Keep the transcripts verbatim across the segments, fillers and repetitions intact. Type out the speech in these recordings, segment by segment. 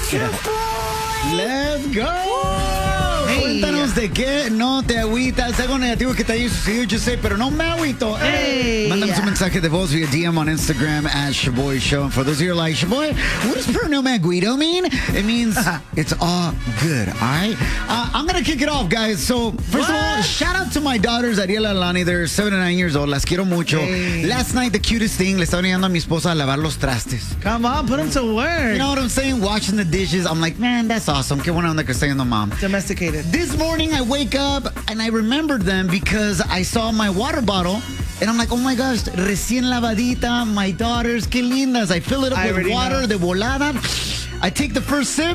Let's go. Hey. Cuéntanos de qué no te agüitas, algo negativo que te haya sucedido, yo sé, pero no me agüito. Hey. Mándanos un mensaje de voz via D M on Instagram at Shaboy Show. And for those of you who are like, Shaboy, what does per no me agüito mean? It means it's all good, all right? Uh, I'm going to kick it off, guys. So, first what? of all, shout out to my daughters, Ariela and Alani. They're seven and nine years old. Las quiero mucho. Hey. Last night, the cutest thing, le estaba enseñando a mi esposa a lavar los trastes. Come on, put them to work. You know what I'm saying? Washing the dishes. I'm like, man, that's awesome. Qué buena onda que está yendo, mom. Domesticated. This morning, I wake up and I remembered them because I saw my water bottle and I'm like, oh my gosh, recién lavadita, my daughters, qué lindas. I fill it up I with water know. de volada. I take the first sip.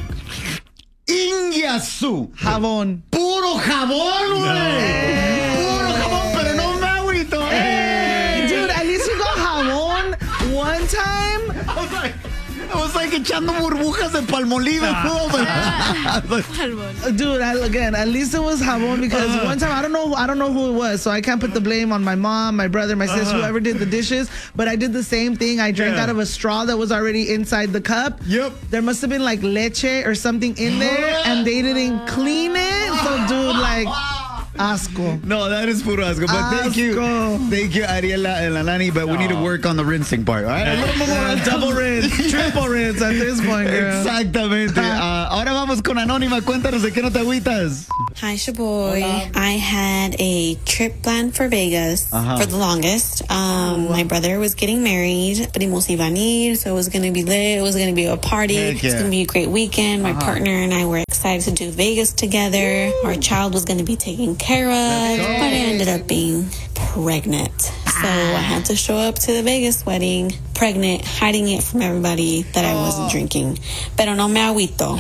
Inyasu. Jabón. Puro jabón, güey. Hey. Puro jabón, pero no me agüito. Hey. Dude, at least you got jabón one time. I was like, I was like echando burbujas de Palmolive. Ah. Dude, I, again, at least it was jabón because uh-huh. one time I don't know, I don't know who it was, so I can't put the blame on my mom, my brother, my sister, uh-huh. whoever did the dishes. But I did the same thing. I drank yeah. out of a straw that was already inside the cup. Yep. There must have been like leche or something in there, and they didn't clean it. So, dude, like. Asco. No, that is puro asco. But asco. thank you. Thank you, Ariela and Alani. But no. we need to work on the rinsing part, all right? A little more double rinse, triple rinse at this point, girl. Exactamente. Uh, ahora vamos con Anónima. Cuéntanos de qué no te agüitas. Hi, Shaboy. Hola. I had a trip planned for Vegas uh-huh. for the longest. Um, my brother was getting married, primos iban a ir, so it was going to be lit. It was going to be a party. Yeah. It was going to be a great weekend. My uh-huh. partner and I were excited to do Vegas together. Woo. Our child was going to be taken care of, but I ended up being pregnant. So I had to show up to the Vegas wedding pregnant, hiding it from everybody that I wasn't drinking. Pero no me agüito.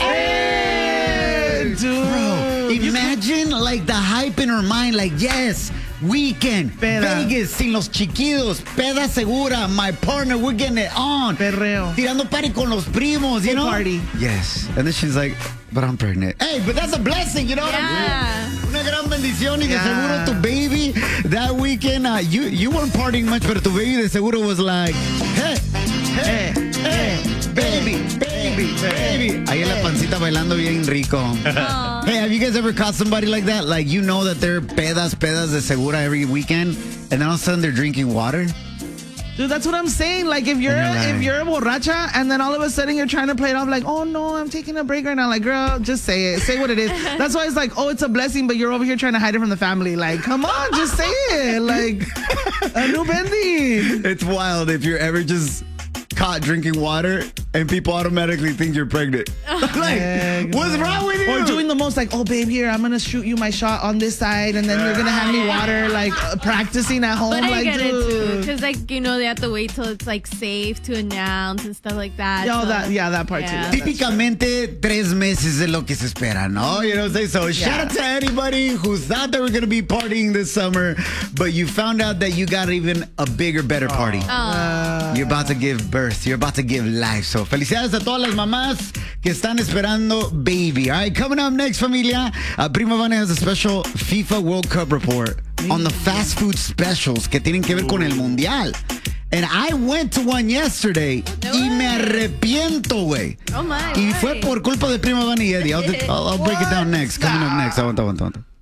Hey, dude. Bro, imagine like the hype in her mind, like, yes, weekend, Peda. Vegas, sin los chiquitos, peda segura, my partner, we're getting it on. Perreo. Tirando party con los primos, you Full know? Party. Yes. And then she's like, but I'm pregnant. Hey, but that's a blessing, you know yeah. what I'm saying? Una gran bendición y de yeah. seguro tu baby that weekend, uh, you, you weren't partying much, but tu baby de seguro was like, hey, hey, hey, hey baby, baby, baby. Ahí en la pancita bailando bien rico. Hey, have you guys ever caught somebody like that? Like, you know that they're pedas, pedas de segura every weekend, and then all of a sudden they're drinking water? Dude, that's what I'm saying. Like, if you're, you're like, if you're a borracha and then all of a sudden you're trying to play it off like, oh, no, I'm taking a break right now. Like, girl, just say it. Say what it is. That's why it's like, oh, it's a blessing, but you're over here trying to hide it from the family. Like, come on, just say it. Like, a new bendy. It's wild if you're ever just caught drinking water and people automatically think you're pregnant. Like, Heck, what's man. wrong with you? Or doing the most like, oh, babe, here, I'm going to shoot you my shot on this side and then you're going to hand me water, like uh, practicing at home. But I like, get dude. it too. Because, like, you know, they have to wait till it's, like, safe to announce and stuff like that. Yo, so, that yeah, that part yeah. too. Típicamente, tres meses es lo que se espera, ¿no? You know what I'm saying? So, yeah. shout out to anybody who thought they were going to be partying this summer, but you found out that you got even a bigger, better party. Uh, You're about to give birth. You're about to give life. So, felicidades a todas las mamás que están esperando baby. All right, coming up next, familia, uh, Prima Vane has a special FIFA World Cup report on the fast food specials que tienen que ver con el Mundial. And I went to one yesterday no y way. me arrepiento, güey. Oh my. Y why? fue por culpa de Prima Vane y Eddie. I'll, I'll, I'll break it down next. Coming up next. Aguanta, aguanta, aguanta.